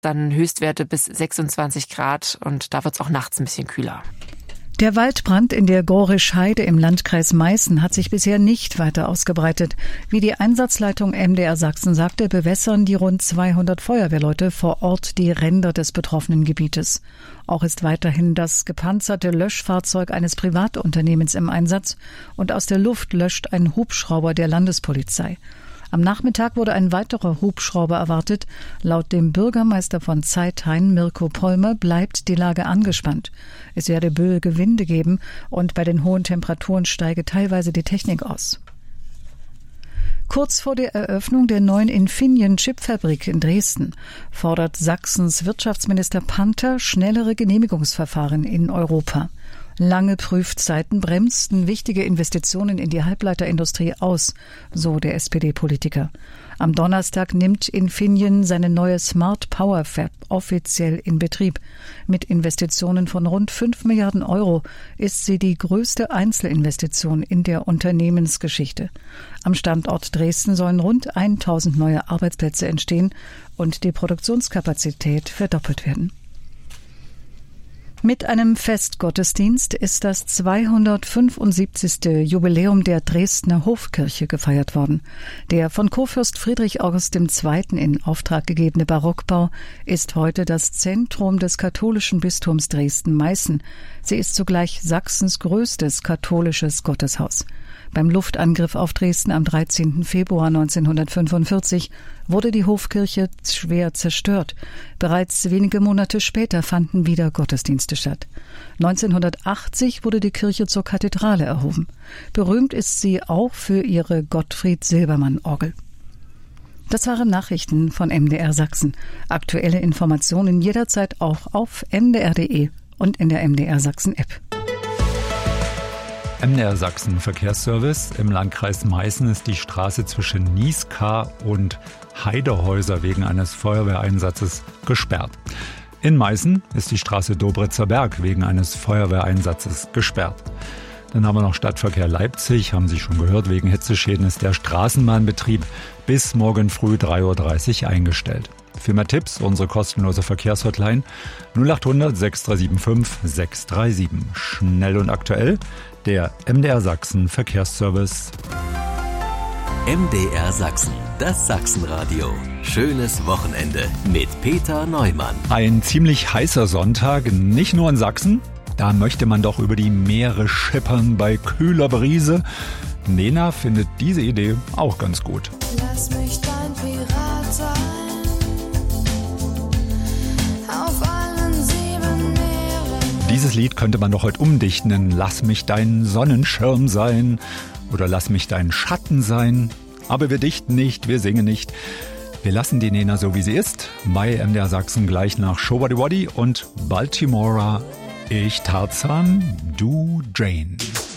dann Höchstwerte bis 26 Grad und da wird es auch nachts ein bisschen kühler. Der Waldbrand in der Gorisch-Heide im Landkreis Meißen hat sich bisher nicht weiter ausgebreitet. Wie die Einsatzleitung MDR Sachsen sagte, bewässern die rund 200 Feuerwehrleute vor Ort die Ränder des betroffenen Gebietes. Auch ist weiterhin das gepanzerte Löschfahrzeug eines Privatunternehmens im Einsatz und aus der Luft löscht ein Hubschrauber der Landespolizei. Am Nachmittag wurde ein weiterer Hubschrauber erwartet. Laut dem Bürgermeister von Zeithain, Mirko Polmer, bleibt die Lage angespannt. Es werde böige Winde geben und bei den hohen Temperaturen steige teilweise die Technik aus. Kurz vor der Eröffnung der neuen Infineon-Chipfabrik in Dresden fordert Sachsens Wirtschaftsminister Panther schnellere Genehmigungsverfahren in Europa. Lange Prüfzeiten bremsten wichtige Investitionen in die Halbleiterindustrie aus, so der SPD-Politiker. Am Donnerstag nimmt Infineon seine neue Smart Power Fab offiziell in Betrieb. Mit Investitionen von rund 5 Milliarden Euro ist sie die größte Einzelinvestition in der Unternehmensgeschichte. Am Standort Dresden sollen rund 1000 neue Arbeitsplätze entstehen und die Produktionskapazität verdoppelt werden. Mit einem Festgottesdienst ist das 275. Jubiläum der Dresdner Hofkirche gefeiert worden. Der von Kurfürst Friedrich August II. In Auftrag gegebene Barockbau ist heute das Zentrum des katholischen Bistums Dresden-Meißen. Sie ist zugleich Sachsens größtes katholisches Gotteshaus. Beim Luftangriff auf Dresden am 13. Februar 1945 wurde die Hofkirche schwer zerstört. Bereits wenige Monate später fanden wieder Gottesdienste statt. 1980 wurde die Kirche zur Kathedrale erhoben. Berühmt ist sie auch für ihre Gottfried-Silbermann-Orgel. Das waren Nachrichten von MDR Sachsen. Aktuelle Informationen jederzeit auch auf mdr.de und in der MDR Sachsen-App. MDR Sachsen Verkehrsservice. Im Landkreis Meißen ist die Straße zwischen Nieskar und Heidehäuser wegen eines Feuerwehreinsatzes gesperrt. In Meißen ist die Straße Dobritzer Berg wegen eines Feuerwehreinsatzes gesperrt. Dann haben wir noch Stadtverkehr Leipzig, haben Sie schon gehört, wegen Hitzeschäden ist der Straßenbahnbetrieb bis morgen früh 3.30 Uhr eingestellt. Für mehr Tipps unsere kostenlose Verkehrshotline 0800 6375 637. Schnell und aktuell, der MDR Sachsen Verkehrsservice. MDR Sachsen, das Sachsenradio. Schönes Wochenende mit Peter Neumann. Ein ziemlich heißer Sonntag, nicht nur in Sachsen. Da möchte man doch über die Meere schippern bei kühler Brise. Nena findet diese Idee auch ganz gut. Lass mich dein Pirat sein. Auf allen 7 Meeren. Dieses Lied könnte man doch heute umdichten in Lass mich dein Sonnenschirm sein oder Lass mich dein Schatten sein. Aber wir dichten nicht, wir singen nicht. Wir lassen die Nena so, wie sie ist. Bei MDR Sachsen gleich nach Showbody Wadi und Baltimora. Ich Tarzan, du Jane.